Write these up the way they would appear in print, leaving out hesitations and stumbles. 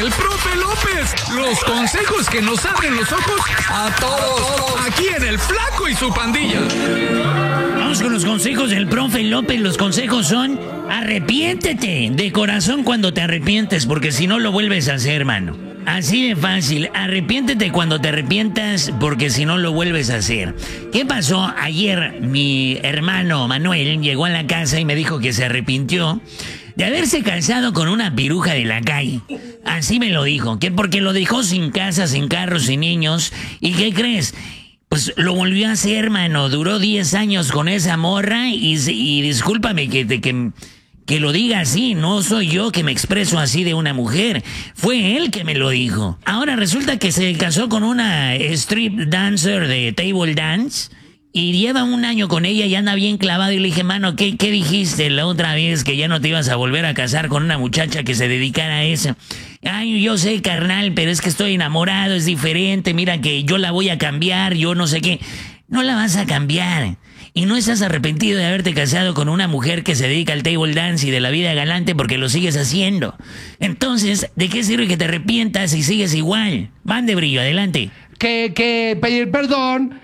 el profe López. Los consejos que nos abren los ojos a todos. Aquí en El Flaco y su pandilla. Vamos con los consejos del profe López. Los consejos son: arrepiéntete de corazón cuando te arrepientes, porque si no lo vuelves a hacer, hermano. Así de fácil. Arrepiéntete cuando te arrepientas, porque si no lo vuelves a hacer. ¿Qué pasó? Ayer mi hermano Manuel llegó a la casa y me dijo que se arrepintió de haberse casado con una piruja de la calle. Así me lo dijo, que porque lo dejó sin casa, sin carros, sin niños. ¿Y qué crees? Pues lo volvió a hacer, hermano. Duró 10 años con esa morra y discúlpame que lo diga así. No soy yo que me expreso así de una mujer. Fue él que me lo dijo. Ahora resulta que se casó con una strip dancer de table dance y lleva 1 año con ella y anda bien clavado. Y le dije, mano, ¿qué dijiste la otra vez? Que ya no te ibas a volver a casar con una muchacha que se dedicara a eso. Ay, yo sé, carnal, pero es que estoy enamorado, es diferente. Mira que yo la voy a cambiar, yo no sé qué. No la vas a cambiar. Y no estás arrepentido de haberte casado con una mujer que se dedica al table dance y de la vida galante porque lo sigues haciendo. Entonces, ¿de qué sirve que te arrepientas si sigues igual? Mande, Brillo, adelante. Que pedir perdón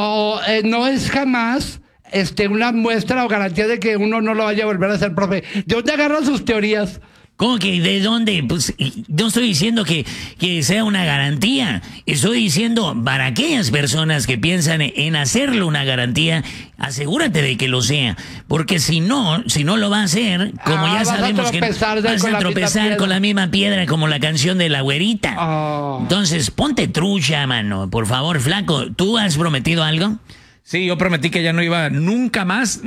no es jamás una muestra o garantía de que uno no lo vaya a volver a hacer, profe. ¿De dónde agarran sus teorías? ¿Cómo que de dónde? Pues no estoy diciendo que sea una garantía. Estoy diciendo para aquellas personas que piensan en hacerlo una garantía, asegúrate de que lo sea. Porque si no lo va a hacer, como ya sabemos que vas a tropezar con la misma piedra como la canción de la güerita. Entonces, ponte trucha, mano. Por favor, flaco, ¿tú has prometido algo? Sí, yo prometí que ya no iba nunca más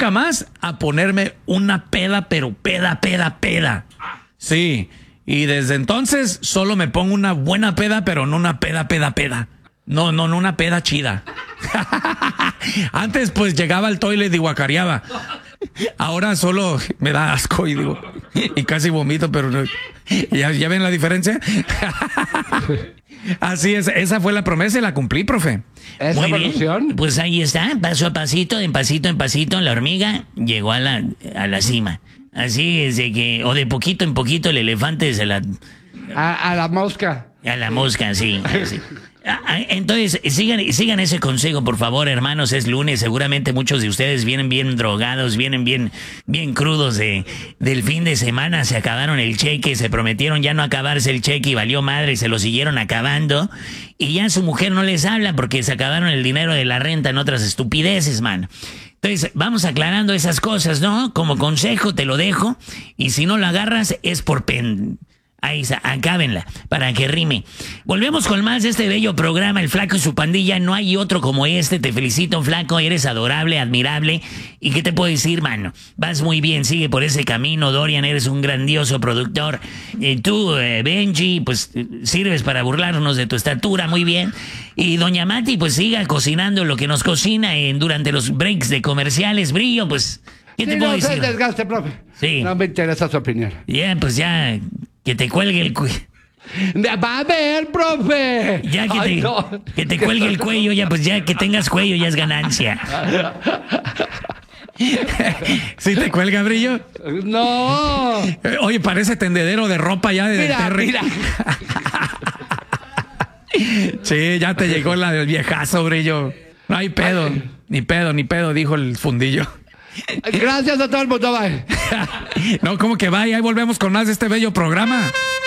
a ponerme una peda, pero peda. Sí, y desde entonces solo me pongo una buena peda, pero no una peda. No una peda chida. Antes pues llegaba al toilet y guacareaba. Ahora solo me da asco y casi vomito, pero ¿ya ven la diferencia? Así es, esa fue la promesa y la cumplí, profe. Muy bien, pues ahí está, paso a pasito, en pasito, la hormiga llegó a la cima. Así es de que, o de poquito en poquito, el elefante se la... A la mosca. A la mosca, sí. Entonces, sigan ese consejo, por favor, hermanos. Es lunes, seguramente muchos de ustedes vienen bien drogados, vienen bien crudos del fin de semana. Se acabaron el cheque, se prometieron ya no acabarse el cheque y valió madre, se lo siguieron acabando. Y ya su mujer no les habla porque se acabaron el dinero de la renta en otras estupideces, mano. Entonces, vamos aclarando esas cosas, ¿no? Como consejo te lo dejo. Y si no lo agarras, es por Ahí está, acábenla, para que rime. Volvemos con más de este bello programa, El Flaco y su pandilla. No hay otro como este. Te felicito, Flaco, eres adorable, admirable. ¿Y qué te puedo decir, mano? Vas muy bien, sigue por ese camino. Dorian, eres un grandioso productor. Tú, Benji, pues sirves para burlarnos de tu estatura, muy bien. Y doña Mati, pues siga cocinando lo que nos cocina durante los breaks de comerciales. Brillo, pues, ¿qué te puedo decir? No se desgaste, profe. Sí. No me interesa su opinión. Ya, pues ya... Que te cuelgue el cuello. Va a ver, profe. Ya que te cuelgue el cuello, ya pues ya que tengas cuello ya es ganancia. ¿Sí te cuelga, Brillo? No. Oye, parece tendedero de ropa ya de Terry. Mira. Sí, ya te llegó la del viejazo, Brillo. No hay pedo. Ni pedo, dijo el fundillo. Gracias a todo el mundo, bye. No, ¿cómo que bye? Ahí volvemos con más de este bello programa.